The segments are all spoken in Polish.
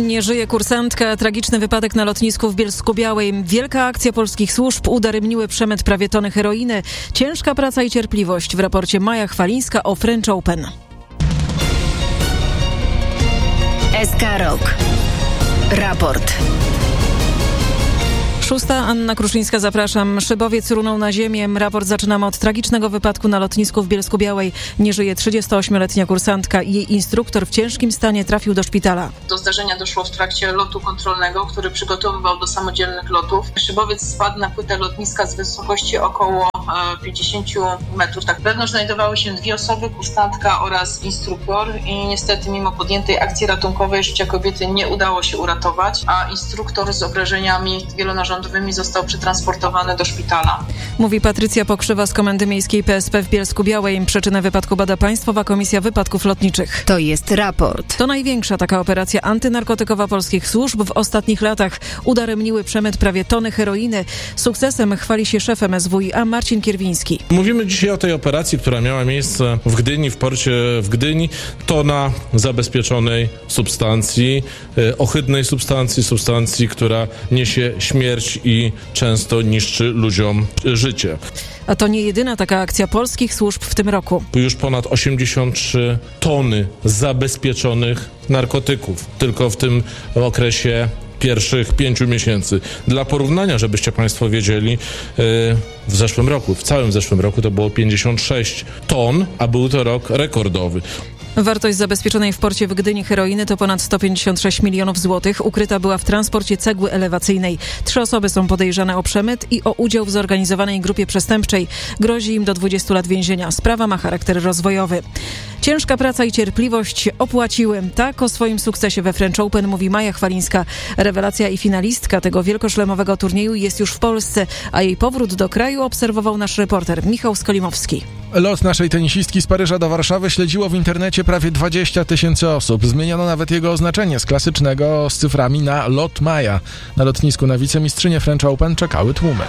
Nie żyje kursantka. Tragiczny wypadek na lotnisku w Bielsku-Białej. Wielka akcja polskich służb. Udaremniły przemyt prawie tony heroiny. Ciężka praca i cierpliwość. W raporcie Maja Chwalińska o French Open. SK Rok. Raport. 6. Anna Kruszyńska, zapraszam. Szybowiec runął na ziemię. Raport zaczynamy od tragicznego wypadku na lotnisku w Bielsku-Białej. Nie żyje 38-letnia kursantka. Jej instruktor w ciężkim stanie trafił do szpitala. Do zdarzenia doszło w trakcie lotu kontrolnego, który przygotowywał do samodzielnych lotów. Szybowiec spadł na płytę lotniska z wysokości około 50 metrów. Tak, wewnątrz znajdowały się 2 osoby, kursantka oraz instruktor i niestety mimo podjętej akcji ratunkowej życia kobiety nie udało się uratować, a instruktor z obrażeniami wielonarządowymi został przetransportowany do szpitala. Mówi Patrycja Pokrzywa z Komendy Miejskiej PSP w Bielsku-Białej. Przyczynę wypadku bada Państwowa Komisja Wypadków Lotniczych. To jest raport. To największa taka operacja antynarkotykowa polskich służb w ostatnich latach. Udaremniły przemyt prawie tony heroiny. Sukcesem chwali się szef MSWiA Marcin Kierwiński. Mówimy dzisiaj o tej operacji, która miała miejsce w Gdyni, w porcie w Gdyni. Tona zabezpieczonej substancji, ohydnej substancji, która niesie śmierć i często niszczy ludziom życie. A to nie jedyna taka akcja polskich służb w tym roku. Już ponad 83 tony zabezpieczonych narkotyków tylko w tym okresie pierwszych 5 miesięcy. Dla porównania, żebyście Państwo wiedzieli, w całym zeszłym roku to było 56 ton, a był to rok rekordowy. Wartość zabezpieczonej w porcie w Gdyni heroiny to ponad 156 milionów złotych. Ukryta była w transporcie cegły elewacyjnej. 3 osoby są podejrzane o przemyt i o udział w zorganizowanej grupie przestępczej. Grozi im do 20 lat więzienia. Sprawa ma charakter rozwojowy. Ciężka praca i cierpliwość opłaciły. Tak o swoim sukcesie we French Open mówi Maja Chwalińska. Rewelacja i finalistka tego wielkoszlemowego turnieju jest już w Polsce, a jej powrót do kraju obserwował nasz reporter Michał Skolimowski. Lot naszej tenisistki z Paryża do Warszawy śledziło w internecie prawie 20 000 osób. Zmieniono nawet jego oznaczenie z klasycznego z cyframi na Lot Maja. Na lotnisku na wicemistrzynię French Open czekały tłumy.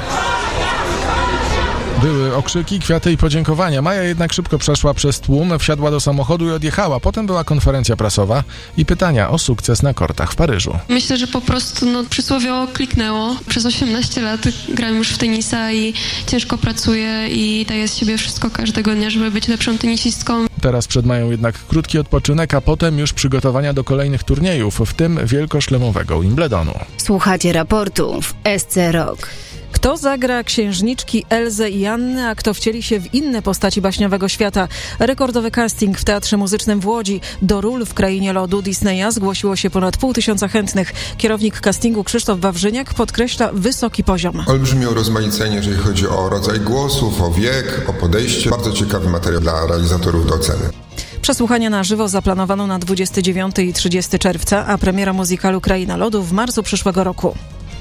Były okrzyki, kwiaty i podziękowania. Maja jednak szybko przeszła przez tłum, wsiadła do samochodu i odjechała. Potem była konferencja prasowa i pytania o sukces na kortach w Paryżu. Myślę, że po prostu przysłowiowo kliknęło. Przez 18 lat gram już w tenisa i ciężko pracuję i daję z siebie wszystko każdego dnia, żeby być lepszą tenisistką. Teraz przed Mają jednak krótki odpoczynek, a potem już przygotowania do kolejnych turniejów, w tym wielkoszlemowego Wimbledonu. Słuchacie raportu w SC Rok. Kto zagra księżniczki Elzę i Annę, a kto wcieli się w inne postaci baśniowego świata? Rekordowy casting w Teatrze Muzycznym w Łodzi. Do ról w Krainie Lodu Disneya zgłosiło się ponad 500 chętnych. Kierownik castingu Krzysztof Wawrzyniak podkreśla wysoki poziom. Olbrzymie urozmaicenie, jeżeli chodzi o rodzaj głosów, o wiek, o podejście. Bardzo ciekawy materiał dla realizatorów do oceny. Przesłuchania na żywo zaplanowano na 29 i 30 czerwca, a premiera muzykalu Kraina Lodu w marcu przyszłego roku.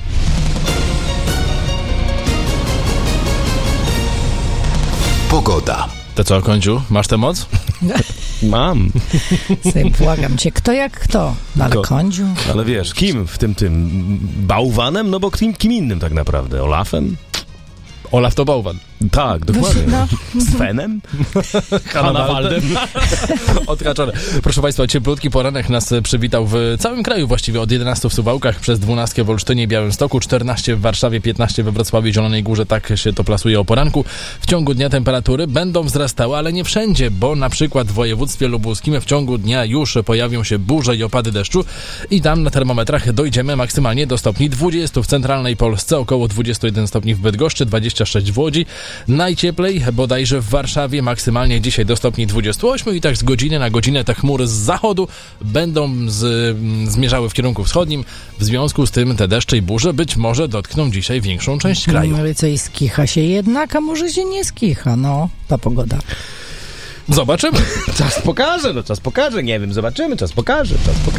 Pogoda. To co, Kądziu, masz tę moc? Mam. Sobie błagam cię, kto jak kto? Ale Kądziu? Ale wiesz, kim w tym bałwanem? No bo kim innym tak naprawdę? Olafem? Olaf to bałwan. Tak, dokładnie. No. Z Fenem? Hanawaldem. Odkaczone. Proszę Państwa, cieplutki poranek nas przywitał w całym kraju, właściwie od 11 w Suwałkach, przez 12 w Olsztynie i Białymstoku, 14 w Warszawie, 15 we Wrocławiu i Zielonej Górze. Tak się to plasuje o poranku. W ciągu dnia temperatury będą wzrastały, ale nie wszędzie, bo na przykład w województwie lubuskim w ciągu dnia już pojawią się burze i opady deszczu i tam na termometrach dojdziemy maksymalnie do stopni 20 w centralnej Polsce, około 21 stopni w Bydgoszczy, 26 w Łodzi. Najcieplej bodajże w Warszawie, maksymalnie dzisiaj do stopni 28 i tak z godziny na godzinę te chmury z zachodu będą zmierzały w kierunku wschodnim. W związku z tym te deszcze i burze być może dotkną dzisiaj większą część kraju. Ale co, i skicha się jednak, a może się nie skicha, ta pogoda. Zobaczymy. Czas pokaże, nie wiem, zobaczymy, czas pokaże.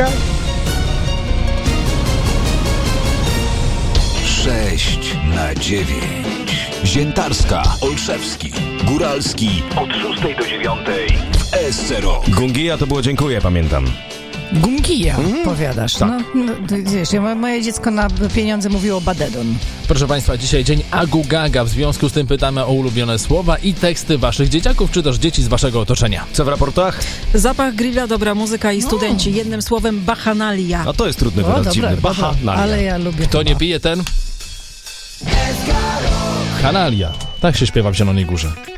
6/9. Ziętarska, Olszewski, Góralski od 6 do 9 w SC Rok. Gungija to było dziękuję, pamiętam. Gumkija, powiadasz. Tak. No, wiesz, moje dziecko na pieniądze mówiło badedon. Proszę Państwa, dzisiaj dzień Agu-Gaga. W związku z tym pytamy o ulubione słowa i teksty Waszych dzieciaków, czy też dzieci z Waszego otoczenia. Co w raportach? Zapach grilla, dobra muzyka i studenci. Jednym słowem bachanalia. A to jest trudny wyraz, dziwny. Bachanalia. Ale ja lubię. Kto nie pije, ten... Kanalia. Tak się śpiewa w Zielonej Górze.